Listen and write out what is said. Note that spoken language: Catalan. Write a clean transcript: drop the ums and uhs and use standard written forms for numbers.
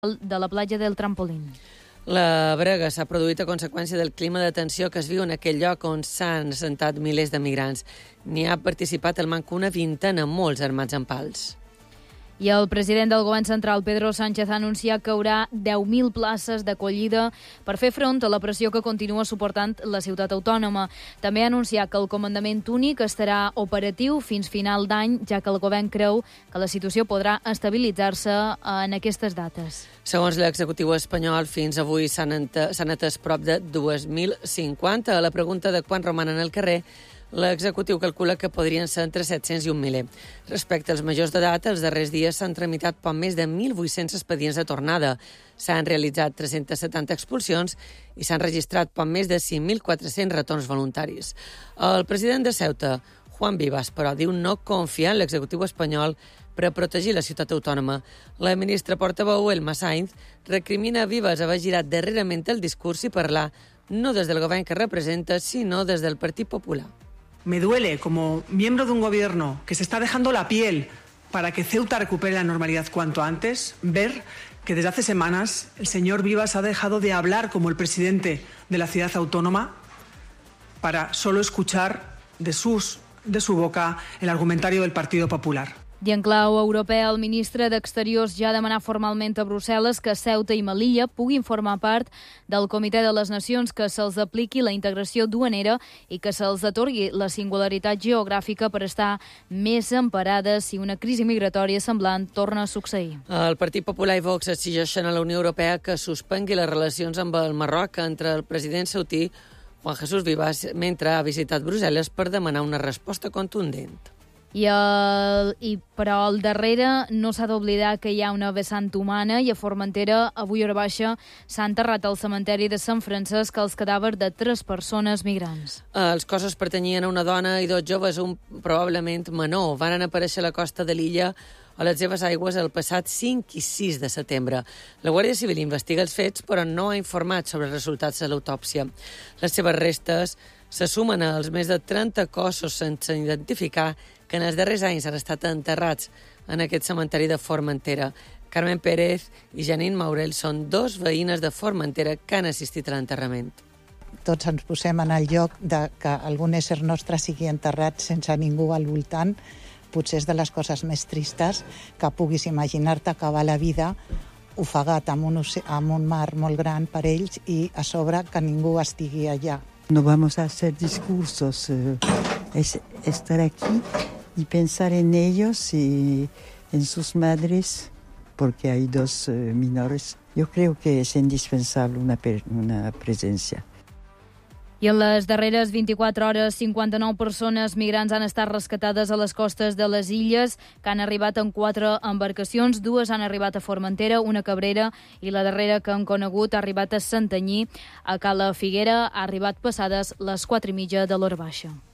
de la platja del Trampolín. La brega s'ha produït a conseqüència del clima de tensió que es viu en aquell lloc on s'han assentat milers de migrants. N'hi ha participat al manco una vintena, molts armats amb pals. I el president del govern central, Pedro Sánchez, ha anunciat que hi haurà 10.000 places d'acollida per fer front a la pressió que continua suportant la ciutat autònoma. També ha anunciat que el comandament únic estarà operatiu fins final d'any, ja que el govern creu que la situació podrà estabilitzar-se en aquestes dates. Segons l'executiu espanyol, fins avui s'han atès prop de 2.050. A la pregunta de quan romanen al carrer, l'executiu calcula que podrien ser entre 700 i 1 miler. Respecte als majors d'edat, els darrers dies s'han tramitat poc més de 1.800 expedients de tornada. S'han realitzat 370 expulsions i s'han registrat poc més de 5.400 retorns voluntaris. El president de Ceuta, Juan Vivas, però, diu no confiar en l'executiu espanyol per a protegir la ciutat autònoma. La ministra portaveu, Elma Sainz, recrimina a Vivas haver girat darrerament el discurs i parlar no des del govern que representa, sinó des del Partit Popular. Me duele, como miembro de un gobierno que se está dejando la piel para que Ceuta recupere la normalidad cuanto antes, ver que desde hace semanas el señor Vivas ha dejado de hablar como el presidente de la ciudad autónoma para solo escuchar de su boca el argumentario del Partido Popular. I en clau europea, el ministre d'Exteriors ja ha demanat formalment a Brussel·les que Ceuta i Melilla puguin formar part del Comitè de les Nacions, que se'ls apliqui la integració duanera i que se'ls atorgui la singularitat geogràfica per estar més emparades si una crisi migratòria semblant torna a succeir. El Partit Popular i Vox exigeixen a la Unió Europea que suspengui les relacions amb el Marroc entre el president ceutí Juan Jesús Vivas mentre ha visitat Brussel·les per demanar una resposta contundent. Però al darrere no s'ha d'oblidar que hi ha una vessant humana i a Formentera, avui a hora baixa, s'ha enterrat al cementeri de Sant Francesc els cadàvers de 3 persones migrants. Els cossos pertanyien a una dona i 2 joves, un probablement menor. Van aparèixer a la costa de l'illa a les seves aigües el passat 5 i 6 de setembre. La Guàrdia Civil investiga els fets, però no ha informat sobre els resultats de l'autòpsia. Les seves restes se sumen als més de 30 cossos sense identificar que en els darrers anys han estat enterrats en aquest cementeri de Formentera. Carmen Pérez i Janine Maurel són 2 veïnes de Formentera que han assistit a l'enterrament. Tots ens posem en el lloc de que algun ésser nostre sigui enterrat sense ningú al voltant. Potser és de les coses més tristes que puguis imaginar-te acabar la vida ofegat amb un mar molt gran per ells i a sobre que ningú estigui allà. No vamos a hacer discursos, es estar aquí y pensar en ellos y en sus madres, porque hay 2 menores. Yo creo que es indispensable una presencia. I en les darreres 24 hores, 59 persones migrants han estat rescatades a les costes de les illes, que han arribat en 4 embarcacions. 2 han arribat a Formentera, una a Cabrera, i la darrera que han conegut ha arribat a Santanyí. A Cala Figuera ha arribat passades les 4:30 de l'hora baixa.